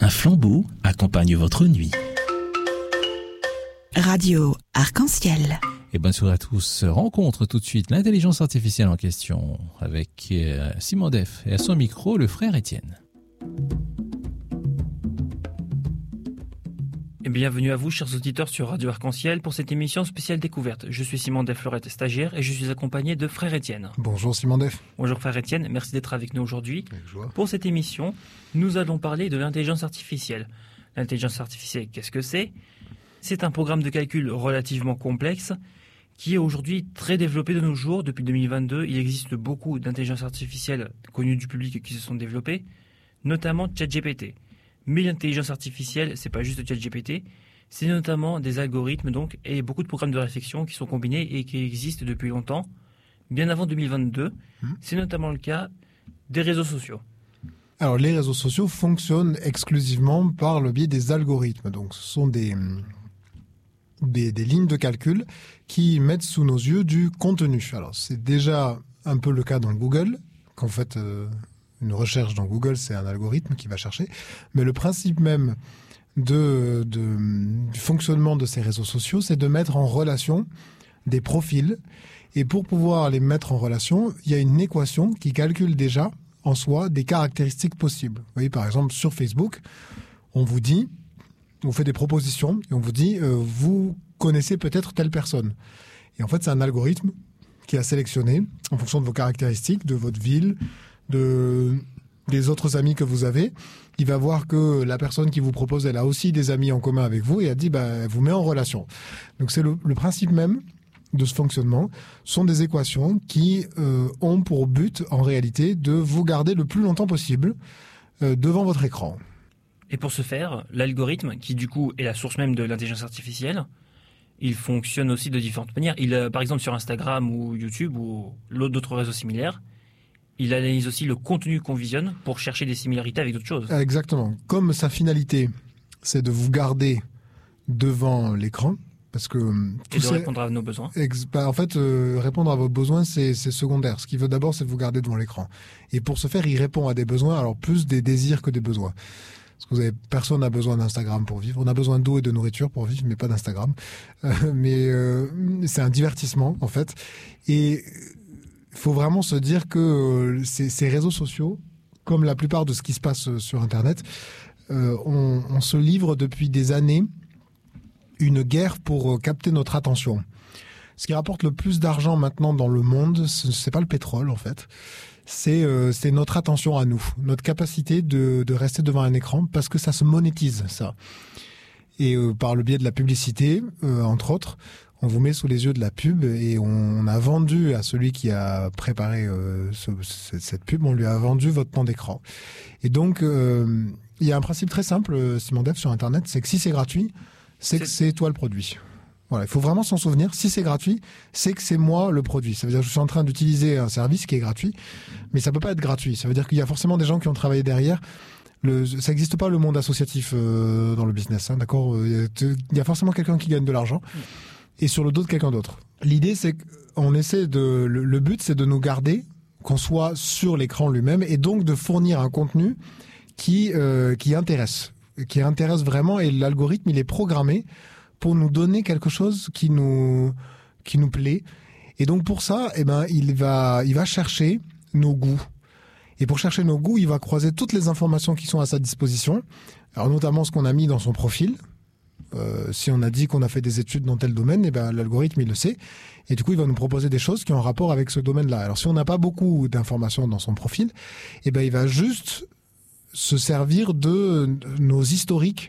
Un flambeau accompagne votre nuit. Radio Arc-en-Ciel. Et bonjour à tous. Rencontre tout de suite l'intelligence artificielle en question avec Simon Def et à son micro le frère Étienne. Et bienvenue à vous, chers auditeurs, sur Radio Arc-en-Ciel pour cette émission spéciale découverte. Je suis Simon Def Lorette, stagiaire, et je suis accompagné de frère Étienne. Bonjour Simon Def. Bonjour frère Étienne, merci d'être avec nous aujourd'hui. Pour cette émission, nous allons parler de l'intelligence artificielle. L'intelligence artificielle, qu'est-ce que c'est ? C'est un programme de calcul relativement complexe qui est aujourd'hui très développé de nos jours. Depuis 2022, il existe beaucoup d'intelligences artificielles connues du public qui se sont développées, notamment ChatGPT. Mais l'intelligence artificielle, c'est pas juste ChatGPT, c'est notamment des algorithmes donc et beaucoup de programmes de réflexion qui sont combinés et qui existent depuis longtemps, bien avant 2022. C'est notamment le cas des réseaux sociaux. Alors les réseaux sociaux fonctionnent exclusivement par le biais des algorithmes. Donc ce sont des lignes de calcul qui mettent sous nos yeux du contenu. Alors c'est déjà un peu le cas dans Google, qu'en fait une recherche dans Google, c'est un algorithme qui va chercher. Mais le principe même du fonctionnement de ces réseaux sociaux, c'est de mettre en relation des profils. Et pour pouvoir les mettre en relation, il y a une équation qui calcule déjà en soi des caractéristiques possibles. Vous voyez, par exemple, sur Facebook, on fait des propositions et on vous dit vous connaissez peut-être telle personne. Et en fait, c'est un algorithme qui a sélectionné, en fonction de vos caractéristiques, de votre ville, des autres amis que vous avez, il va voir que la personne qui vous propose, elle a aussi des amis en commun avec vous et elle dit, elle vous met en relation. Donc c'est le principe même de ce fonctionnement, sont des équations qui ont pour but, en réalité, de vous garder le plus longtemps possible devant votre écran. Et pour ce faire, l'algorithme, qui du coup est la source même de l'intelligence artificielle, il fonctionne aussi de différentes manières. Par exemple sur Instagram ou YouTube ou d'autres réseaux similaires, il analyse aussi le contenu qu'on visionne pour chercher des similarités avec d'autres choses. Exactement. Comme sa finalité, c'est de vous garder devant l'écran, parce que et de répondre à nos besoins. En fait, répondre à vos besoins, c'est secondaire. Ce qu'il veut d'abord, c'est vous garder devant l'écran. Et pour ce faire, il répond à des besoins, alors plus des désirs que des besoins. Parce que personne n'a besoin d'Instagram pour vivre. On a besoin d'eau et de nourriture pour vivre, mais pas d'Instagram. Mais c'est un divertissement, en fait. Et il faut vraiment se dire que ces réseaux sociaux, comme la plupart de ce qui se passe sur Internet, on se livre depuis des années une guerre pour capter notre attention. Ce qui rapporte le plus d'argent maintenant dans le monde, c'est pas le pétrole en fait, c'est notre attention à nous, notre capacité de rester devant un écran, parce que ça se monétise, ça. Et par le biais de la publicité, entre autres, on vous met sous les yeux de la pub et on a vendu à celui qui a préparé cette pub, on lui a vendu votre temps d'écran. Et donc, il y a un principe très simple, Simon Def, sur Internet, c'est que si c'est gratuit, c'est que c'est toi le produit. Voilà, il faut vraiment s'en souvenir. Si c'est gratuit, c'est que c'est moi le produit. Ça veut dire que je suis en train d'utiliser un service qui est gratuit, mais ça peut pas être gratuit. Ça veut dire qu'il y a forcément des gens qui ont travaillé derrière. Ça n'existe pas le monde associatif dans le business, hein, d'accord ? Il y a forcément quelqu'un qui gagne de l'argent et sur le dos de quelqu'un d'autre. L'idée, c'est qu'on essaie le but, c'est de nous garder, qu'on soit sur l'écran lui-même, et donc de fournir un contenu qui intéresse vraiment. Et l'algorithme, il est programmé pour nous donner quelque chose qui nous plaît. Et donc pour ça, il va chercher nos goûts. Et pour chercher nos goûts, il va croiser toutes les informations qui sont à sa disposition. Alors notamment ce qu'on a mis dans son profil. Si on a dit qu'on a fait des études dans tel domaine, l'algorithme il le sait. Et du coup, il va nous proposer des choses qui ont un rapport avec ce domaine-là. Alors si on n'a pas beaucoup d'informations dans son profil, il va juste se servir de nos historiques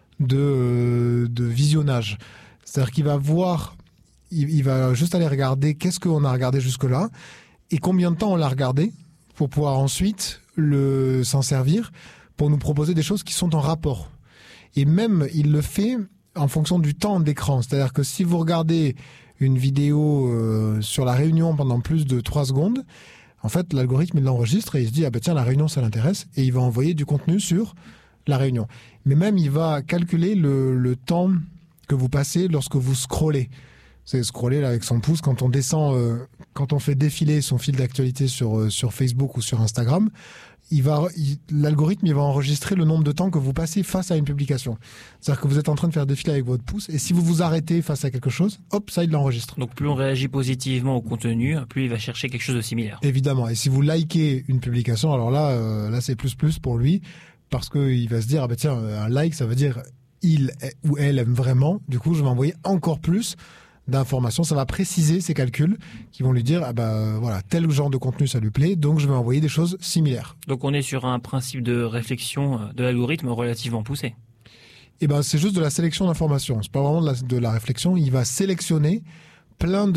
de visionnage. C'est-à-dire qu'il va voir, il va juste aller regarder qu'est-ce qu'on a regardé jusque-là et combien de temps on l'a regardé pour pouvoir ensuite s'en servir pour nous proposer des choses qui sont en rapport. Et même, il le fait en fonction du temps d'écran. C'est-à-dire que si vous regardez une vidéo sur la réunion pendant plus de 3 secondes, en fait, l'algorithme, il l'enregistre et il se dit, tiens, la réunion, ça l'intéresse, et il va envoyer du contenu sur la réunion. Mais même, il va calculer le temps que vous passez lorsque vous scrollez. C'est scroller là, avec son pouce, quand quand on fait défiler son fil d'actualité sur Facebook ou sur Instagram, l'algorithme il va enregistrer le nombre de temps que vous passez face à une publication. C'est-à-dire que vous êtes en train de faire défiler avec votre pouce et si vous vous arrêtez face à quelque chose, hop, ça il l'enregistre. Donc plus on réagit positivement au contenu, plus il va chercher quelque chose de similaire. Évidemment. Et si vous likez une publication, alors là c'est plus pour lui parce que il va se dire tiens, un like ça veut dire il ou elle aime vraiment. Du coup, je vais envoyer encore plus d'informations, ça va préciser ses calculs qui vont lui dire voilà, tel genre de contenu ça lui plaît, donc je vais envoyer des choses similaires. Donc on est sur un principe de réflexion de l'algorithme relativement poussé. C'est juste de la sélection d'informations, c'est pas vraiment de la réflexion, il va sélectionner plein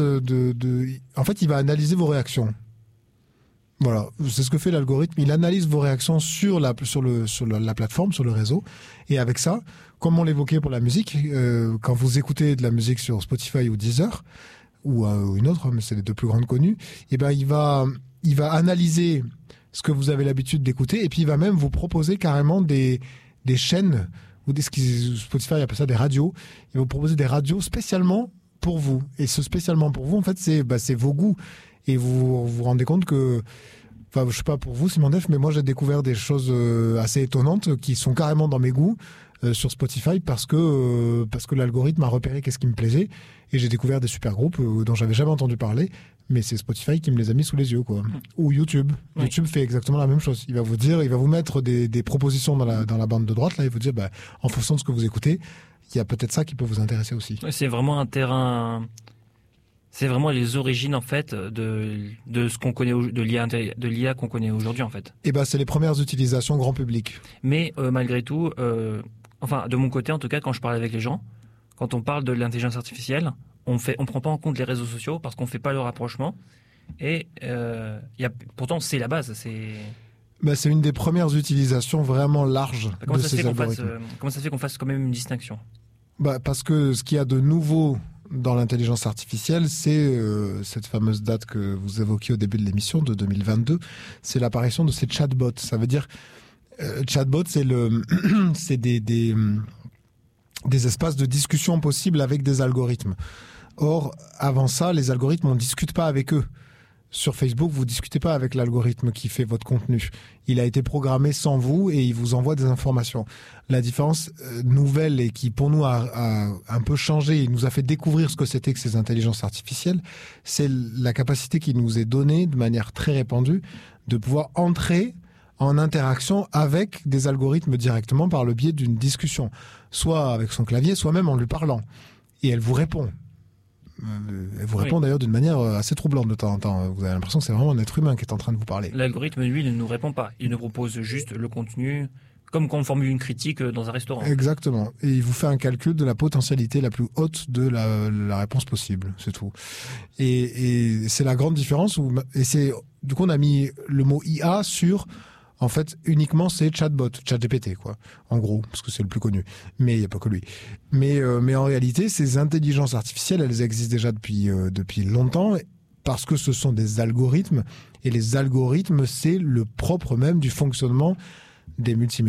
en fait, il va analyser vos réactions. Voilà, c'est ce que fait l'algorithme. Il analyse vos réactions sur la plateforme, sur le réseau. Et avec ça, comme on l'évoquait pour la musique, quand vous écoutez de la musique sur Spotify ou Deezer, ou une autre, mais c'est les deux plus grandes connues, il va analyser ce que vous avez l'habitude d'écouter, et puis il va même vous proposer carrément des chaînes, ou Spotify appelle ça des radios. Il va vous proposer des radios spécialement pour vous. Et ce spécialement pour vous, en fait, c'est vos goûts. Et vous vous rendez compte que, je sais pas pour vous, Simon Def, mais moi j'ai découvert des choses assez étonnantes qui sont carrément dans mes goûts sur Spotify parce que l'algorithme a repéré qu'est-ce qui me plaisait et j'ai découvert des super groupes dont j'avais jamais entendu parler, mais c'est Spotify qui me les a mis sous les yeux, quoi. Ou YouTube. Oui. YouTube fait exactement la même chose. Il va vous mettre des propositions dans la bande de droite, là, il vous dire, en fonction de ce que vous écoutez, il y a peut-être ça qui peut vous intéresser aussi. C'est vraiment un terrain. C'est vraiment les origines en fait de ce qu'on connaît de l'IA qu'on connaît aujourd'hui en fait. C'est les premières utilisations grand public. Mais malgré tout, de mon côté en tout cas, quand je parle avec les gens, quand on parle de l'intelligence artificielle, on prend pas en compte les réseaux sociaux parce qu'on fait pas le rapprochement. Et pourtant c'est la base. C'est une des premières utilisations vraiment larges de ces algorithmes. Comment ça se fait qu'on fasse quand même une distinction ? Parce que ce qu'il y a de nouveau dans l'intelligence artificielle, c'est cette fameuse date que vous évoquiez au début de l'émission de 2022, c'est l'apparition de ces chatbots. Ça veut dire chatbot, c'est des espaces de discussion possibles avec des algorithmes. Or, avant ça, les algorithmes, on ne discute pas avec eux. Sur Facebook, vous discutez pas avec l'algorithme qui fait votre contenu. Il a été programmé sans vous et il vous envoie des informations. La différence nouvelle et qui pour nous a un peu changé, il nous a fait découvrir ce que c'était que ces intelligences artificielles, c'est la capacité qui nous est donnée de manière très répandue de pouvoir entrer en interaction avec des algorithmes directement par le biais d'une discussion, soit avec son clavier, soit même en lui parlant. Et elle vous répond. Elle vous répond d'ailleurs d'une manière assez troublante de temps en temps. Vous avez l'impression que c'est vraiment un être humain qui est en train de vous parler. L'algorithme, lui, ne nous répond pas. Il nous propose juste le contenu, comme quand on formule une critique dans un restaurant. Exactement. Et il vous fait un calcul de la potentialité la plus haute de la réponse possible. C'est tout. Et c'est la grande différence. Du coup, on a mis le mot IA sur... En fait, uniquement, c'est chatbot, ChatGPT, quoi. En gros, parce que c'est le plus connu. Mais il n'y a pas que lui. Mais en réalité, ces intelligences artificielles, elles existent déjà depuis longtemps, parce que ce sont des algorithmes. Et les algorithmes, c'est le propre même du fonctionnement des multimédia.